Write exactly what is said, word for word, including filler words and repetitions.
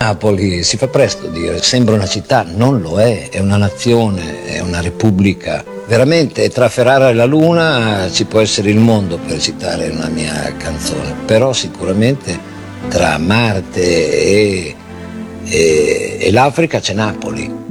Napoli si fa presto a dire, sembra una città, non lo è, è una nazione, è una repubblica. Veramente tra Ferrara e la Luna ci può essere il mondo, per citare una mia canzone, però sicuramente tra Marte e, e, e l'Africa c'è Napoli.